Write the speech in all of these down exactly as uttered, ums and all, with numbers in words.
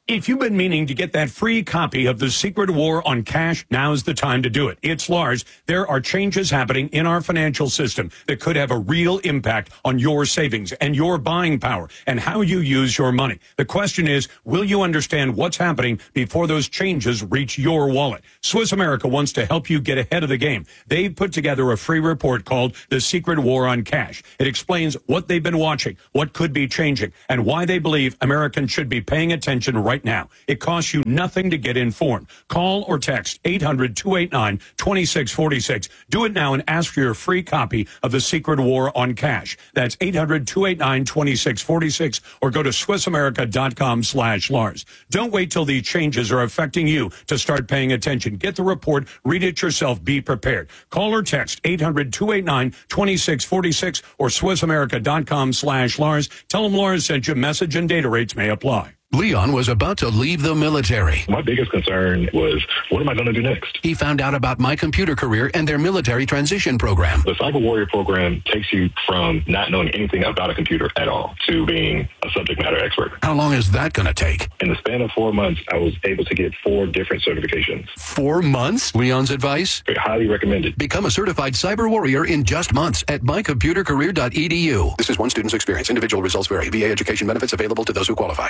If you've been meaning to get that free copy of The Secret War on Cash, now's the time to do it. It's Lars. There are changes happening in our financial system that could have a real impact on your savings and your buying power and how you use your money. The question is, will you understand what's happening before those changes reach your wallet? Swiss America wants to help you get ahead of the game. They've put together a free report called The Secret War on Cash. It explains what they've been watching, what could be changing, and why they believe Americans should be paying attention right Right now. It costs you nothing to get informed. Call or text eight hundred, two eight nine, two six four six. Do it now and ask for your free copy of The Secret War on Cash. That's eight hundred, two eight nine, two six four six or go to swissamerica.com slash Lars. Don't wait till these changes are affecting you to start paying attention. Get the report, read it yourself, be prepared. Call or text eight hundred, two eight nine, two six four six or swissamerica.com slash Lars. Tell them Lars sent you. Message and data rates may apply. Leon was about to leave the military. My biggest concern was, what am I going to do next? He found out about My Computer Career and their military transition program. The Cyber Warrior program takes you from not knowing anything about a computer at all to being a subject matter expert. How long is that going to take? In the span of four months, I was able to get four different certifications. Four months? Leon's advice? Highly recommended. Become a certified Cyber Warrior in just months at my computer career dot e d u. This is one student's experience. Individual results vary. V A education benefits available to those who qualify.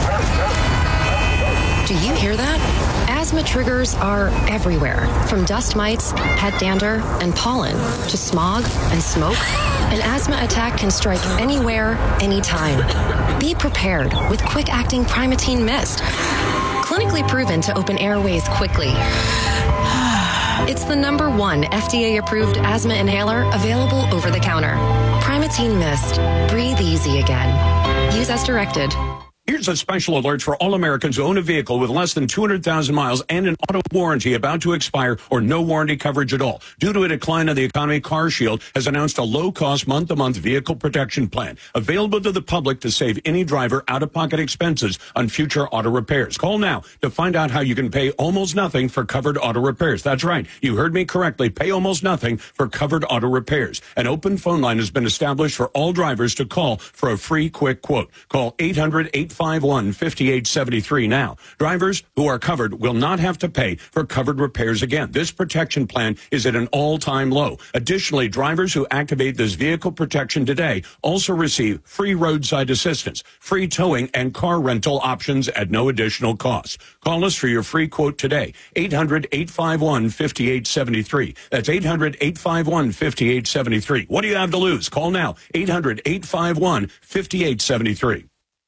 Do you hear that? Asthma triggers are everywhere, from dust mites, head dander, and pollen, to smog and smoke. An asthma attack can strike anywhere, anytime. Be prepared with quick-acting Primatene Mist. Clinically proven to open airways quickly. It's the number one F D A-approved asthma inhaler available over the counter. Primatene Mist. Breathe easy again. Use as directed. Here's a special alert for all Americans who own a vehicle with less than two hundred thousand miles and an auto warranty about to expire or no warranty coverage at all. Due to a decline of the economy, CarShield has announced a low-cost month-to-month vehicle protection plan available to the public to save any driver out-of-pocket expenses on future auto repairs. Call now to find out how you can pay almost nothing for covered auto repairs. That's right. You heard me correctly. Pay almost nothing for covered auto repairs. An open phone line has been established for all drivers to call for a free quick quote. Call eight hundred, eight five one, five eight seven three now. Drivers who are covered will not have to pay for covered repairs again. This protection plan is at an all-time low. Additionally, drivers who activate this vehicle protection today also receive free roadside assistance, free towing, and car rental options at no additional cost. Call us for your free quote today. eight hundred, eight five one, five eight seven three. That's eight hundred, eight five one, five eight seven three. What do you have to lose? Call now. eight hundred, eight five one, five eight seven three.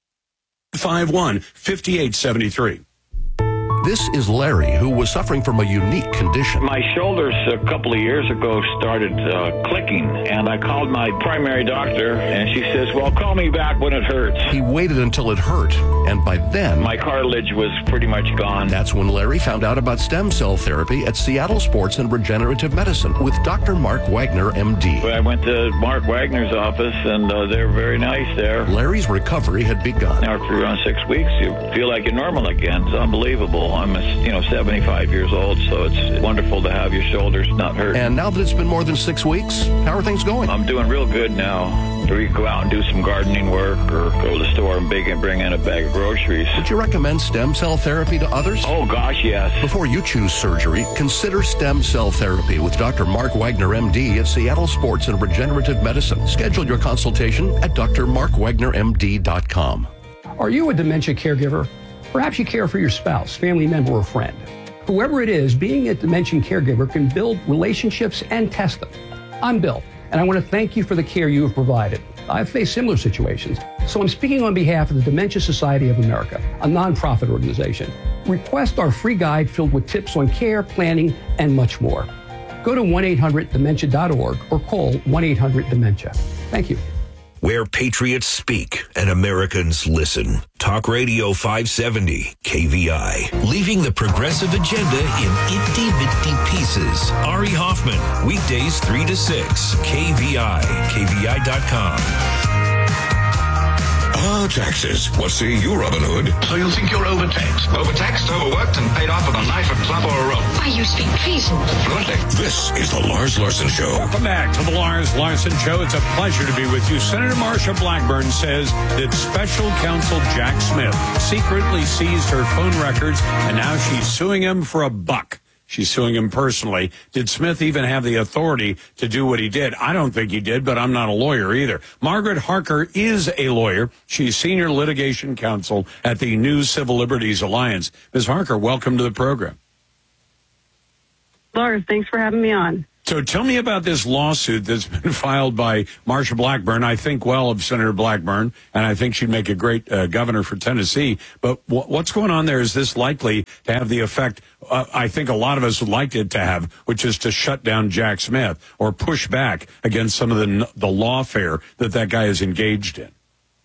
five one, five eight seven three. This is Larry, who was suffering from a unique condition. My shoulders a couple of years ago started uh, clicking, and I called my primary doctor, and she says, well, call me back when it hurts. He waited until it hurt, and by then... my cartilage was pretty much gone. That's when Larry found out about stem cell therapy at Seattle Sports and Regenerative Medicine with Doctor Mark Wagner, M D. I went to Mark Wagner's office, and uh, they were very nice there. Larry's recovery had begun. After around six weeks, you feel like you're normal again. It's unbelievable. I'm, you know, seventy-five years old, so it's wonderful to have your shoulders not hurt. And now that it's been more than six weeks, how are things going? I'm doing real good now. We go out and do some gardening work or go to the store and big and bring in a bag of groceries. Would you recommend stem cell therapy to others? Oh, gosh, yes. Before you choose surgery, consider stem cell therapy with Doctor Mark Wagner, M D at Seattle Sports and Regenerative Medicine. Schedule your consultation at d r mark wagner m d dot com. Are you a dementia caregiver? Perhaps you care for your spouse, family member, or friend. Whoever it is, being a dementia caregiver can build relationships and test them. I'm Bill, and I want to thank you for the care you have provided. I've faced similar situations, so I'm speaking on behalf of the Dementia Society of America, a nonprofit organization. Request our free guide filled with tips on care, planning, and much more. Go to one eight hundred dementia dot org or call one eight hundred dementia. Thank you. Where patriots speak and Americans listen. Talk Radio five seventy, K V I. Leaving the progressive agenda in itty-bitty pieces. Ari Hoffman, weekdays three to six, K V I, K V I dot com. Ah, taxes. What say you, Robin Hood? So you think you're overtaxed? Overtaxed, overworked, and paid off with a knife, a club, or a rope? Why, you speak treason. Fluently. This is the Lars Larson Show. Welcome back to the Lars Larson Show. It's a pleasure to be with you. Senator Marsha Blackburn says that special counsel Jack Smith secretly seized her phone records, and now she's suing him for a buck. She's suing him personally. Did Smith even have the authority to do what he did? I don't think he did, but I'm not a lawyer either. Margaret Harker is a lawyer. She's senior litigation counsel at the New Civil Liberties Alliance. Miz Harker, welcome to the program. Lars, thanks for having me on. So tell me about this lawsuit that's been filed by Marsha Blackburn. I think well of Senator Blackburn, and I think she'd make a great uh, governor for Tennessee. But w- what's going on there? Is this likely to have the effect uh, I think a lot of us would like it to have, which is to shut down Jack Smith or push back against some of the, the lawfare that that guy is engaged in?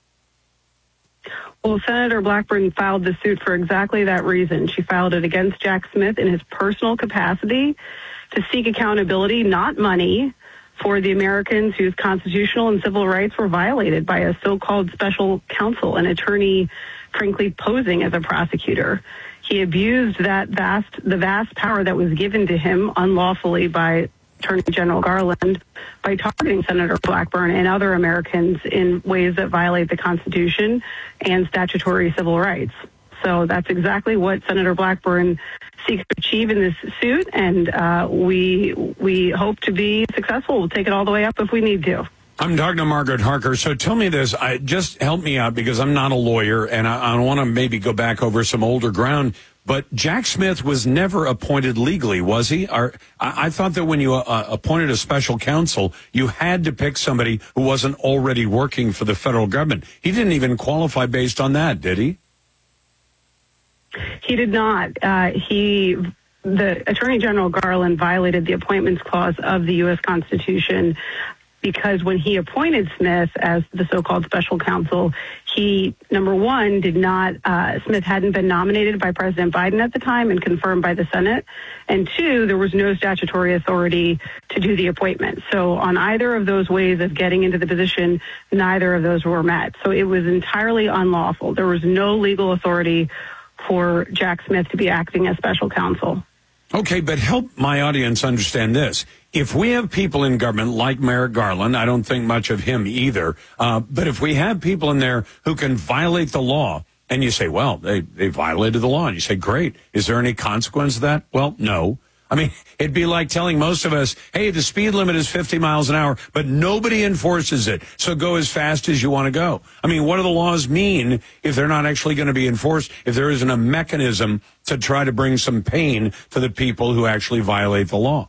Well, Senator Blackburn filed the suit for exactly that reason. She filed it against Jack Smith in his personal capacity to seek accountability, not money, for the Americans whose constitutional and civil rights were violated by a so-called special counsel, an attorney, frankly, posing as a prosecutor. He abused that vast, the vast power that was given to him unlawfully by Attorney General Garland by targeting Senator Blackburn and other Americans in ways that violate the Constitution and statutory civil rights. So that's exactly what Senator Blackburn seeks to achieve in this suit, and uh, we we hope to be successful. We'll take it all the way up if we need to. I'm talking to Margaret Harker. So tell me this. I, just help me out because I'm not a lawyer, and I, I want to maybe go back over some older ground. But Jack Smith was never appointed legally, was he? Or, I, I thought that when you uh, appointed a special counsel, you had to pick somebody who wasn't already working for the federal government. He didn't even qualify based on that, did he? He did not. Uh, he, the Attorney General Garland violated the Appointments Clause of the U S Constitution because when he appointed Smith as the so-called special counsel, he, number one, did not, uh, Smith hadn't been nominated by President Biden at the time and confirmed by the Senate. And two, there was no statutory authority to do the appointment. So on either of those ways of getting into the position, neither of those were met. So it was entirely unlawful. There was no legal authority for Jack Smith to be acting as special counsel. Okay, but help my audience understand this. If we have people in government like Merrick Garland, I don't think much of him either, uh, but if we have people in there who can violate the law, and you say, well, they, they violated the law, and you say, great, is there any consequence to that? Well, no. I mean, it'd be like telling most of us, hey, the speed limit is fifty miles an hour, but nobody enforces it. So go as fast as you want to go. I mean, what do the laws mean if they're not actually going to be enforced, if there isn't a mechanism to try to bring some pain to the people who actually violate the law?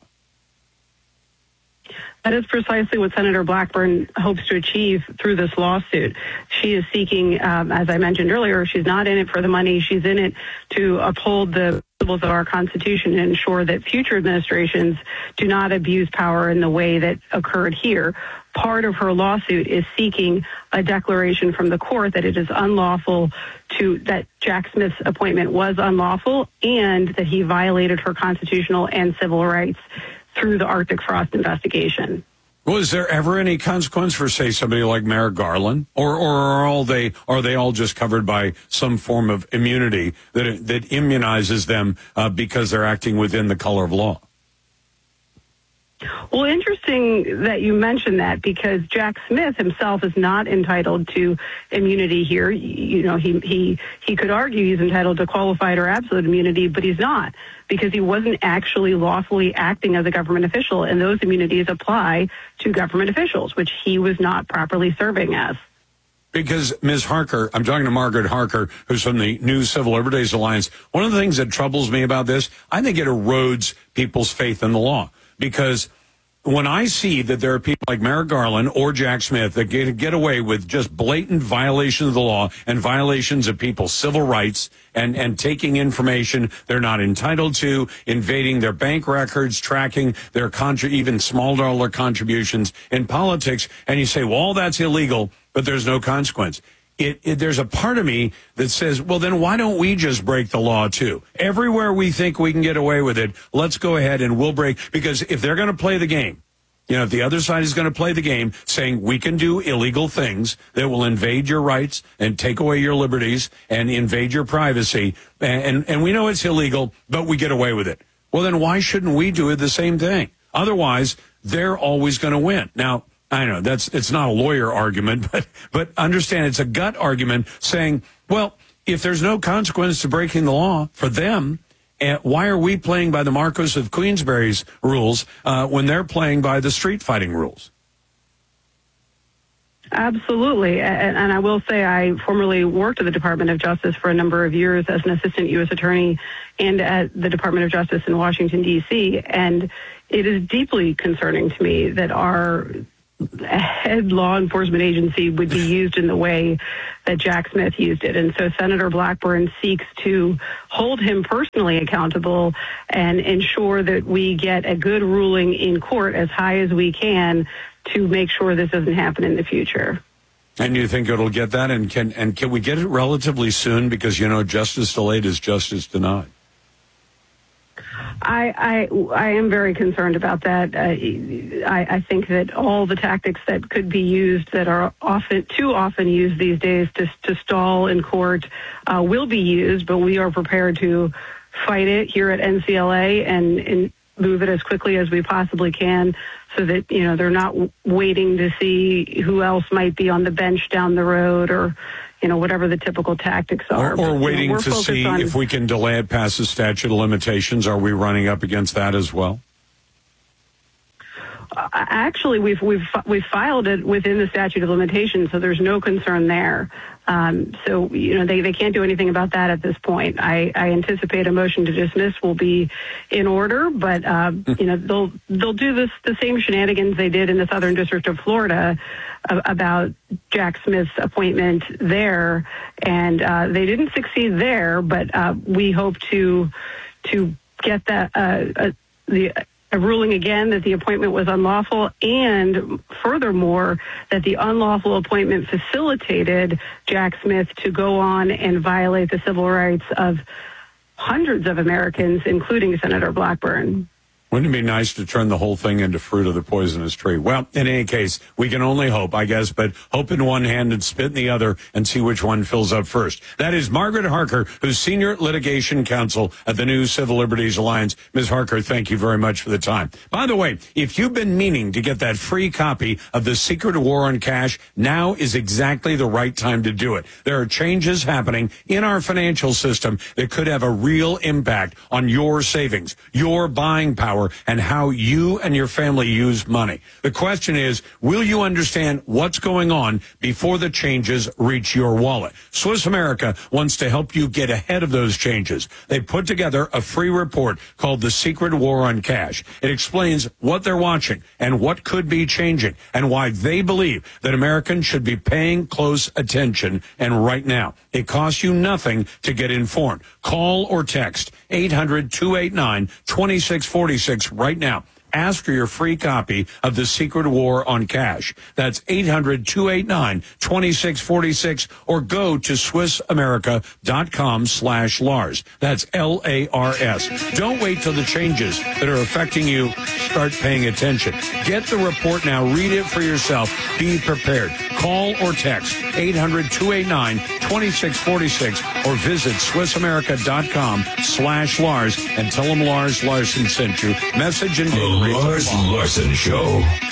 That is precisely what Senator Blackburn hopes to achieve through this lawsuit. She is seeking, um, as I mentioned earlier, she's not in it for the money. She's in it to uphold the principles of our Constitution and ensure that future administrations do not abuse power in the way that occurred here. Part of her lawsuit is seeking a declaration from the court that it is unlawful to, that Jack Smith's appointment was unlawful and that he violated her constitutional and civil rights through the Arctic Frost investigation. Was there ever any consequence for, say, somebody like Merrick Garland, or, or are all they are they all just covered by some form of immunity that that immunizes them uh, because they're acting within the color of law? Well, interesting that you mentioned that because Jack Smith himself is not entitled to immunity here. You know, he he he could argue he's entitled to qualified or absolute immunity, but he's not because he wasn't actually lawfully acting as a government official, and those immunities apply to government officials, which he was not properly serving as. Because, Miz Harker, I'm talking to Margaret Harker, who's from the New Civil Liberties Alliance. One of the things that troubles me about this, I think it erodes people's faith in the law. Because when I see that there are people like Merrick Garland or Jack Smith that get, get away with just blatant violations of the law and violations of people's civil rights and, and taking information they're not entitled to, invading their bank records, tracking their contra- even small dollar contributions in politics, and you say, well, all that's illegal, but there's no consequence. It, it, there's a part of me that says, well, then why don't we just break the law, too? Everywhere we think we can get away with it, let's go ahead and we'll break. Because if they're going to play the game, You know, if the other side is going to play the game saying we can do illegal things that will invade your rights and take away your liberties and invade your privacy, and, and, and we know it's illegal, but we get away with it. Well, then why shouldn't we do the same thing? Otherwise, they're always going to win. Now, I know that's it's not a lawyer argument, but but understand it's a gut argument saying, well, if there's no consequence to breaking the law for them, uh, why are we playing by the Marcos of Queensberry's rules uh, when they're playing by the street fighting rules? Absolutely. And, and I will say I formerly worked at the Department of Justice for a number of years as an assistant U S attorney and at the Department of Justice in Washington, D C. And it is deeply concerning to me that our head law enforcement agency would be used in the way that Jack Smith used it. And so Senator Blackburn seeks to hold him personally accountable and ensure that we get a good ruling in court as high as we can to make sure this doesn't happen in the future. And you think it'll get that? And can and can we get it relatively soon? Because, you know, justice delayed is justice denied. I, I, I am very concerned about that. Uh, I, I think that all the tactics that could be used that are often too often used these days to, to stall in court uh, will be used, but we are prepared to fight it here at N C L A and, and move it as quickly as we possibly can so that, you know, they're not waiting to see who else might be on the bench down the road or, you know, whatever the typical tactics are. Or, or but, waiting you know, to see on, if we can delay it past the statute of limitations. Are we running up against that as well? Uh, actually, we've we've we've filed it within the statute of limitations, so there's no concern there. Um, so you know they, they can't do anything about that at this point. I, I anticipate a motion to dismiss will be in order, but uh, you know they'll they'll do this the same shenanigans they did in the Southern District of Florida uh, about Jack Smith's appointment there, and uh, they didn't succeed there. But uh, we hope to to get that uh, uh, the. a ruling again that the appointment was unlawful, and furthermore, that the unlawful appointment facilitated Jack Smith to go on and violate the civil rights of hundreds of Americans, including Senator Blackburn. Wouldn't it be nice to turn the whole thing into fruit of the poisonous tree? Well, in any case, we can only hope, I guess, but hope in one hand and spit in the other and see which one fills up first. That is Margaret Harker, who's Senior Litigation Counsel at the New Civil Liberties Alliance. Miz Harker, thank you very much for the time. By the way, if you've been meaning to get that free copy of The Secret War on Cash, now is exactly the right time to do it. There are changes happening in our financial system that could have a real impact on your savings, your buying power, and how you and your family use money. The question is, will you understand what's going on before the changes reach your wallet? Swiss America wants to help you get ahead of those changes. They put together a free report called The Secret War on Cash. It explains what they're watching and what could be changing and why they believe that Americans should be paying close attention, and right now. It costs you nothing to get informed. Call or text eight hundred, two eight nine, two six four six right now. Ask for your free copy of The Secret War on Cash. That's eight hundred, two eight nine, two six four six, or go to swissamerica.com slash Lars. That's L A R S. Don't wait till the changes that are affecting you start paying attention. Get the report now. Read it for yourself. Be prepared. Call or text eight hundred, two eight nine, two six four six or visit swissamerica.com slash Lars and tell them Lars Larson sent you. Message and The Lars Larson Show.